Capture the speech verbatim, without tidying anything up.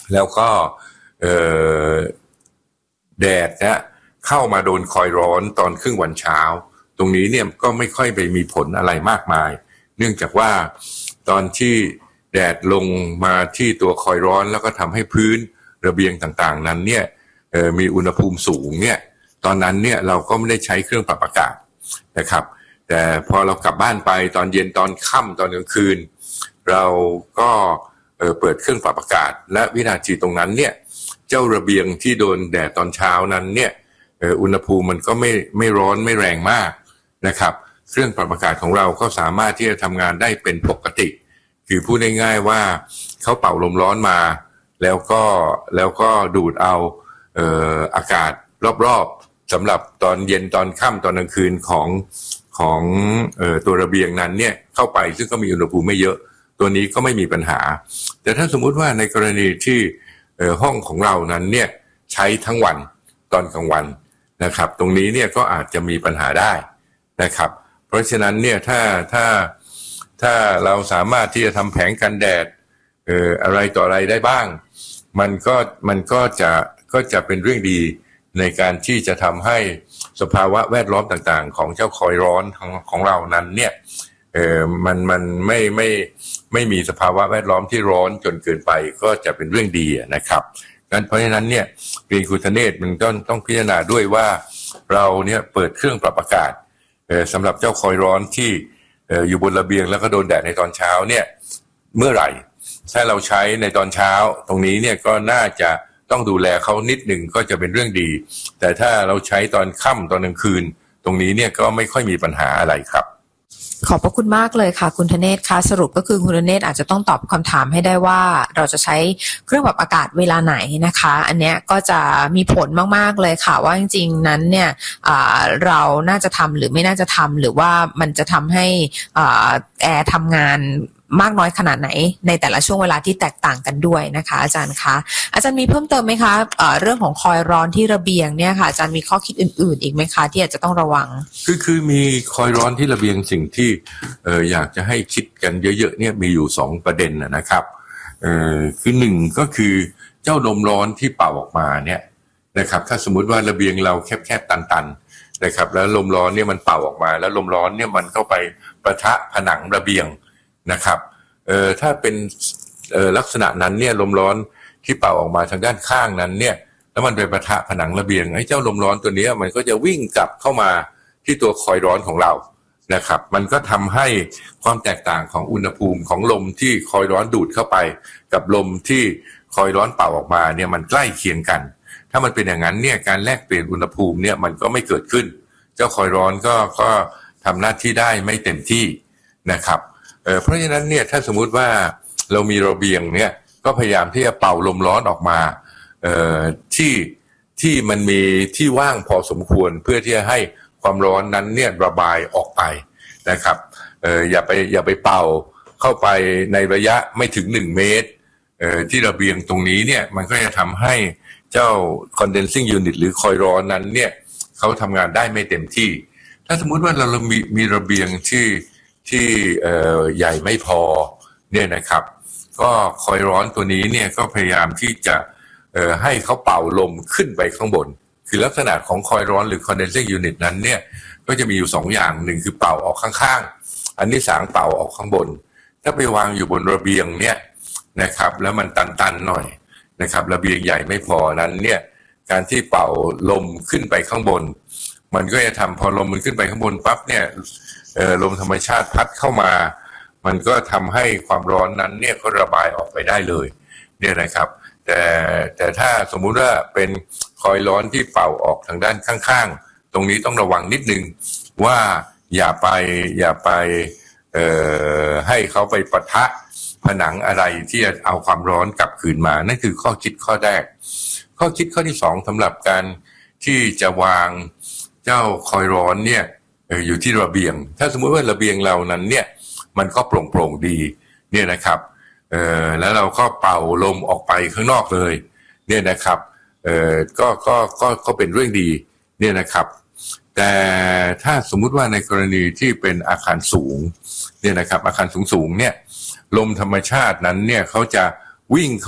แล้วก็แดดเนี่ยเข้ามาโดนคอยร้อนตอนครึ่งวันเช้าตรงนี้เนี่ยก็ไม่ค่อยไปมีผลอะไรมากมายเนื่องจากว่าตอนที่แดดลงมาที่ตัวคอยร้อนแล้วก็ทำให้พื้นระเบียงต่างๆนั้นเนี่ยมีอุณหภูมิสูงเนี่ยตอนนั้นเนี่ยเราก็ไม่ได้ใช้เครื่องปรับอากาศนะครับแต่พอเรากลับบ้านไปตอนเย็นตอนค่ำตอนกลางคืนเราก็เปิดเครื่องปรับอากาศและวินาทีตรงนั้นเนี่ยเจ้าระเบียงที่โดนแดดตอนเช้านั้นเนี่ยอุณหภูมิมันก็ไม่ไม่ร้อนไม่แรงมากนะครับเครื่องปรับอากาศของเราก็สามารถที่จะทำงานได้เป็นปกติคือพูดง่ายๆว่าเขาเป่าลมร้อนมาแล้วก็แล้วก็ดูดเอาเอ่ออากาศรอบๆสำหรับตอนเย็นตอนค่ำตอนกลางคืนของของเอ่อตัวระเบียงนั้นเนี่ยเข้าไปซึ่งก็มีอุณหภูมิไม่เยอะตัวนี้ก็ไม่มีปัญหาแต่ถ้าสมมุติว่าในกรณีที่เอ่อห้องของเรานั้นเนี่ยใช้ทั้งวันตอนกลางวันนะครับตรงนี้เนี่ยก็อาจจะมีปัญหาได้นะครับเพราะฉะนั้นเนี่ยถ้าถ้าถ้าเราสามารถที่จะทำแผงกันแดดเอ่ออะไรต่ออะไรได้บ้างมันก็มันก็จะก็จะเป็นเรื่องดีในการที่จะทำให้สภาวะแวดล้อมต่างๆของเจ้าคอยร้อนของของเรานั้นเนี่ยเอ่อมันมันไม่ไม่ไม่มีสภาวะแวดล้อมที่ร้อนจนเกินไปก็จะเป็นเรื่องดีนะครับงั้นเพราะฉะนั้นเนี่ยเรียนคุณธเนศมันต้องต้องพิจารณาด้วยว่าเราเนี่ยเปิดเครื่องปรับอากาศเอ่อสำหรับเจ้าคอยร้อนที่เอ่ออยู่บนระเบียงแล้วก็โดนแดดในตอนเช้าเนี่ยเมื่อไหร่ถ้าเราใช้ในตอนเช้าตรงนี้เนี่ยก็น่าจะต้องดูแลเขานิดหนึ่งก็จะเป็นเรื่องดีแต่ถ้าเราใช้ตอนค่ำตอนกลางคืนตรงนี้เนี่ยก็ไม่ค่อยมีปัญหาอะไรครับขอบพระคุณมากเลยค่ะคุณธเนศคะสรุปก็คือคุณธเนศอาจจะต้องตอบคำถามให้ได้ว่าเราจะใช้เครื่องปรับอากาศเวลาไหนนะคะอันเนี้ยก็จะมีผลมากๆเลยค่ะว่าจริงๆนั้นเนี่ยเราน่าจะทำหรือไม่น่าจะทำหรือว่ามันจะทำให้แอร์ทำงานมากน้อยขนาดไหนในแต่ละช่วงเวลาที่แตกต่างกันด้วยนะคะอาจารย์คะอาจารย์มีเพิ่มเติมไหมคะเอ่อเรื่องของคอยร้อนที่ระเบียงเนี่ยค่ะอาจารย์มีข้อคิดอื่นๆอีกไหมคะที่อาจจะต้องระวังคือคือมีคอยร้อนที่ระเบียงสิ่งที่เอ่ออยากจะให้คิดกันเยอะๆเนี่ยมีอยู่สองประเด็นนะครับเอ่อคือหนึ่งก็คือเจ้าลมร้อนที่เป่าออกมาเนี่ยนะครับถ้าสมมุติว่าระเบียงเราแคบๆตันๆนะครับแล้วลมร้อนเนี่ยมันเป่าออกมาแล้วลมร้อนเนี่ยมันเข้าไปปะทะผนังระเบียงนะครับเอ่อถ้าเป็นเอ่อลักษณะนั้นเนี่ยลมร้อนที่เป่าออกมาทางด้านข้างนั้นเนี่ยแล้วมันไปปะทะผนังระเบียงไอ้เจ้าลมร้อนตัวนี้มันก็จะวิ่งกลับเข้ามาที่ตัวคอยร้อนของเรานะครับมันก็ทำให้ความแตกต่างของอุณหภูมิของลมที่คอยร้อนดูดเข้าไปกับลมที่คอยร้อนเป่าออกมาเนี่ยมันใกล้เคียงกันถ้ามันเป็นอย่างนั้นเนี่ยการแลกเปลี่ยนอุณหภูมิเนี่ยมันก็ไม่เกิดขึ้นเจ้าคอยร้อนก็ก็ทำหน้าที่ได้ไม่เต็มที่นะครับเพราะฉะนั้นเนี่ยถ้าสมมุติว่าเรามีระเบียงเนี่ยก็พยายามที่จะเป่าลมร้อนออกมาเอ่อที่ที่มันมีที่ว่างพอสมควรเพื่อที่จะให้ความร้อนนั้นเนี่ยระบายออกไปนะครับเอ่ออย่าไปอย่าไปเป่าเข้าไปในระยะไม่ถึงหนึ่งเมตรเอ่อที่ระเบียงตรงนี้เนี่ยมันก็จะทำให้เจ้า condensing unit หรือคอยร้อนนั้นเนี่ยเขาทำงานได้ไม่เต็มที่ถ้าสมมุติว่าเรามีมีระเบียงที่ที่เอ่อใหญ่ไม่พอเนี่ยนะครับก็คอยร้อนตัวนี้เนี่ยก็พยายามที่จะเอ่อให้เขาเป่าลมขึ้นไปข้างบนคือลักษณะของคอยร้อนหรือ condensing unit นั้นเนี่ยก็จะมีอยู่สองอย่างหนึ่งคือเป่าออกข้างๆอันที่สามเป่าออกข้างบนถ้าไปวางอยู่บนระเบียงเนี่ยนะครับแล้วมันตันๆหน่อยนะครับระเบียงใหญ่ไม่พอนั้นเนี่ยการที่เป่าลมขึ้นไปข้างบนมันก็จะทำพอลมมันขึ้นไปข้างบนปั๊บเนี่ยเอ่อลมธรรมชาติพัดเข้ามามันก็ทำให้ความร้อนนั้นเนี่ยก็ระบายออกไปได้เลยเนี่ยนะครับแต่แต่ถ้าสมมุติว่าเป็นคอยร้อนที่เป่าออกทางด้านข้างๆตรงนี้ต้องระวังนิดนึงว่าอย่าไปอย่าไปเอ่อให้เขาไปปะทะผนังอะไรที่จะเอาความร้อนกลับคืนมานั่นคือข้อคิดข้อแรกข้อคิดข้อที่สองสำหรับการที่จะวางเจ้าคอยร้อนเนี่ยอยู่ที่ระเบียงถ้าสมมุติว่าระเบียงเรานั้นเนี่ยมันก็โปร่งๆดีเนี่ยนะครับเอ่อแล้วเราก็เป่าลมออกไปข้างนอกเลยเนี่ยนะครับเอ่อก็ก็ก็ก็เป็นเรื่องดีเนี่ยนะครับแต่ถ้าสมมุติว่าในกรณีที่เป็นอาคารสูงเนี่ยนะครับอาคารสูงๆเนี่ยลมธรรมชาตินั้นเนี่ยเขาจะวิ่ง